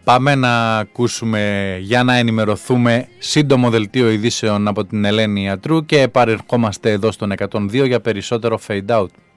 Πάμε να ακούσουμε, για να ενημερωθούμε, σύντομο δελτίο ειδήσεων από την Ελένη Ιατρού και επαρερχόμαστε εδώ στον 102 για περισσότερο fade out.